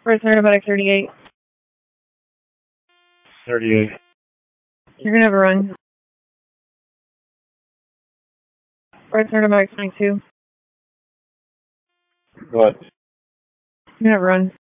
First automatic 38. 38. You're gonna have a run. First automatic 22. What? You're gonna have a run.